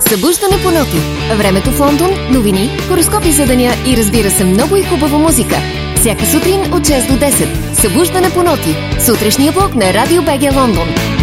Събуждане по ноти. Времето в Лондон, новини, хороскопи за деня и разбира се много и хубава музика. Всяка сутрин от 6 до 10. Събуждане по ноти. Сутрешния блок на Радио БГ Лондон.